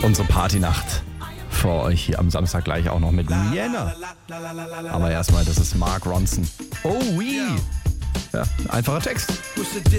unsere Partynacht für euch hier am Samstag gleich auch noch mit Rihanna. Aber erstmal, das ist Mark Ronson. Oh, oui. Ja, einfacher Text.